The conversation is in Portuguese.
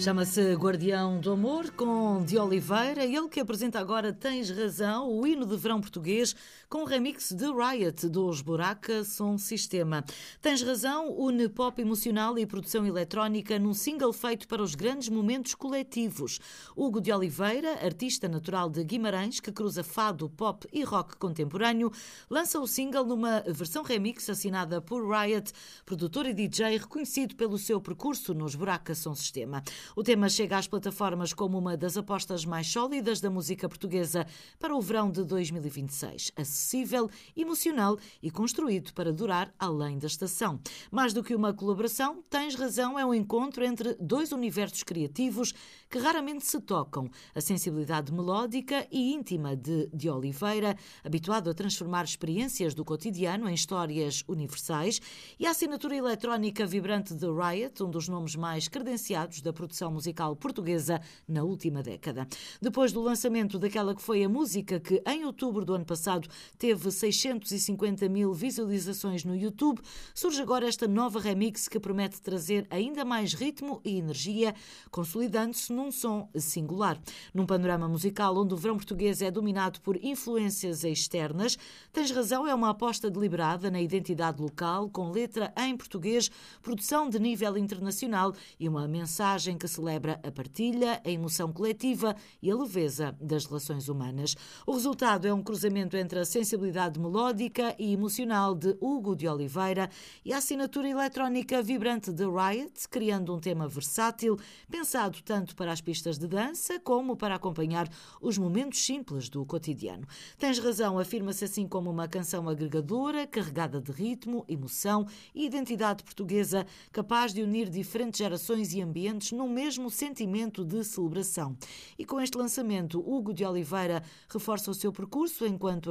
Chama-se Guardião do Amor, com de Oliveira, ele que apresenta agora Tens Razão, o hino de verão português, com um remix de Riot, dos Buraca Som Sistema. Tens Razão une pop emocional e produção eletrónica num single feito para os grandes momentos coletivos. Hugo de Oliveira, artista natural de Guimarães, que cruza fado, pop e rock contemporâneo, lança o single numa versão remix assinada por Riot, produtor e DJ reconhecido pelo seu percurso nos Buraca Som Sistema. O tema chega às plataformas como uma das apostas mais sólidas da música portuguesa para o verão de 2026. Acessível, emocional e construído para durar além da estação. Mais do que uma colaboração, Tens Razão é um encontro entre dois universos criativos que raramente se tocam. A sensibilidade melódica e íntima de Oliveira, habituado a transformar experiências do cotidiano em histórias universais, e a assinatura eletrónica vibrante de Riot, um dos nomes mais credenciados da produção musical portuguesa na última década. Depois do lançamento daquela que foi a música que, em outubro do ano passado, teve 650 mil visualizações no YouTube, surge agora esta nova remix que promete trazer ainda mais ritmo e energia, consolidando-se num som singular. Num panorama musical onde o verão português é dominado por influências externas, Tens Razão é uma aposta deliberada na identidade local, com letra em português, produção de nível internacional e uma mensagem que celebra a partilha, a emoção coletiva e a leveza das relações humanas. O resultado é um cruzamento entre a sensibilidade melódica e emocional de Hugo de Oliveira e a assinatura eletrónica vibrante de Riot, criando um tema versátil, pensado tanto para as pistas de dança como para acompanhar os momentos simples do cotidiano. Tens Razão afirma-se assim como uma canção agregadora, carregada de ritmo, emoção e identidade portuguesa, capaz de unir diferentes gerações e ambientes num mesmo sentimento de celebração. E com este lançamento, Hugo de Oliveira reforça o seu percurso enquanto